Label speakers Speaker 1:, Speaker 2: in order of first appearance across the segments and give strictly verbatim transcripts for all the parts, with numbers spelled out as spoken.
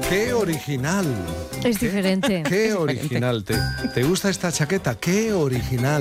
Speaker 1: ¡Qué original!
Speaker 2: Es diferente.
Speaker 1: ¡Qué, qué
Speaker 2: es
Speaker 1: original! ¿Te, ¿Te gusta esta chaqueta? ¡Qué original!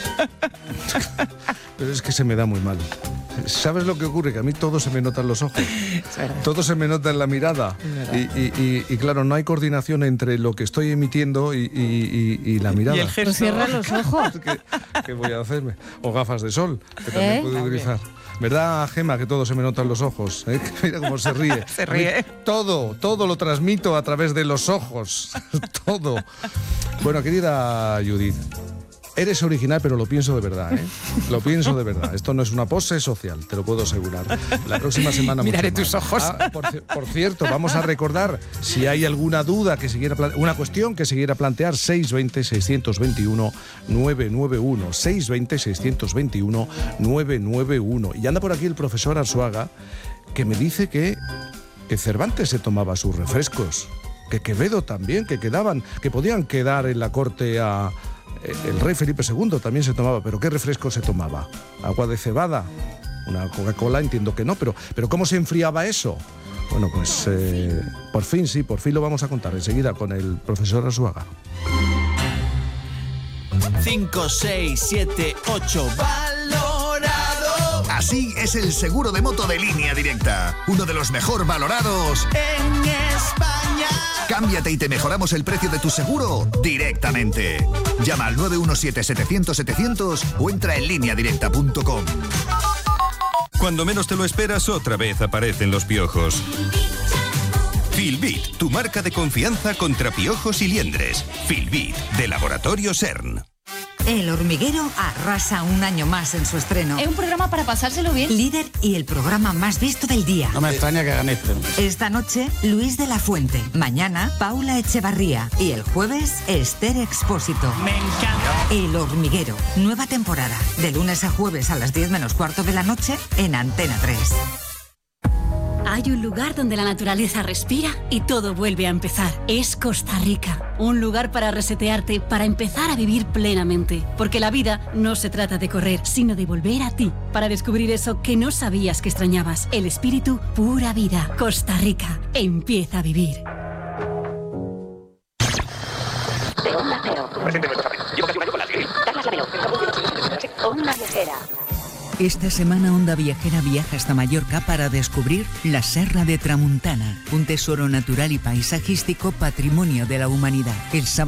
Speaker 1: Pero es que se me da muy mal. ¿Sabes lo que ocurre? Que a mí todo se me nota en los ojos. Todo se me nota en la mirada. Y, y, y, y claro, no hay coordinación entre lo que estoy emitiendo y, y, y, y la mirada.
Speaker 2: Y el gesto. Pues cierra los ojos.
Speaker 1: ¿Qué, ¿Qué voy a hacerme? O gafas de sol, que también
Speaker 2: ¿Eh?
Speaker 1: puedo utilizar. ¿Verdad, Gema, que todo se me nota en los ojos? ¿Eh? Mira cómo se ríe.
Speaker 3: Se ríe.
Speaker 1: Todo, todo lo transmito a través de los ojos. Todo. Bueno, querida Judith, eres original, pero lo pienso de verdad, ¿eh? Lo pienso de verdad. Esto no es una pose social, te lo puedo asegurar. La próxima semana...
Speaker 3: Miraré tus ojos.
Speaker 1: Ah, por, por cierto, vamos a recordar, si hay alguna duda que se quiera plantear, una cuestión que se quiera plantear, seis veinte, seiscientos veintiuno, novecientos noventa y uno. seis veinte, seiscientos veintiuno, novecientos noventa y uno. Y anda por aquí el profesor Arzuaga, que me dice que, que Cervantes se tomaba sus refrescos, que Quevedo también, que quedaban, que podían quedar en la corte a... El rey Felipe segundo también se tomaba, pero ¿qué refresco se tomaba? ¿Agua de cebada? Una Coca-Cola entiendo que no, pero, pero ¿cómo se enfriaba eso? Bueno, pues eh, por fin, sí, por fin lo vamos a contar enseguida con el profesor Arzuaga.
Speaker 4: cinco, seis, siete, ocho, valorado.
Speaker 5: Así es el seguro de moto de Línea Directa, uno de los mejor valorados
Speaker 4: en España.
Speaker 5: Cámbiate y te mejoramos el precio de tu seguro directamente. Llama al nueve uno siete, setecientos, setecientos o entra en línea directa punto com.
Speaker 6: Cuando menos te lo esperas, otra vez aparecen los piojos. Filbit, tu marca de confianza contra piojos y liendres. Filbit, de Laboratorio CERN.
Speaker 7: El Hormiguero arrasa un año más en su estreno.
Speaker 8: Es un programa para pasárselo bien.
Speaker 7: Líder y el programa más visto del día.
Speaker 9: No me extraña que hagan esto.
Speaker 7: Esta noche, Luis de la Fuente. Mañana, Paula Echevarría. Y el jueves, Esther Expósito.
Speaker 4: Me encanta.
Speaker 7: El Hormiguero. Nueva temporada. De lunes a jueves a las diez menos cuarto de la noche en Antena tres.
Speaker 8: Hay un lugar donde la naturaleza respira y todo vuelve a empezar. Es Costa Rica. Un lugar para resetearte, para empezar a vivir plenamente. Porque la vida no se trata de correr, sino de volver a ti. Para descubrir eso que no sabías que extrañabas. El espíritu pura vida. Costa Rica. Empieza a vivir.
Speaker 10: De Onda Cero. Llevo casi un año con la Siri. Carlas Lamelo. Onda Viajera.
Speaker 11: Esta semana Onda Viajera viaja hasta Mallorca para descubrir la Serra de Tramuntana, un tesoro natural y paisajístico patrimonio de la humanidad. El sábado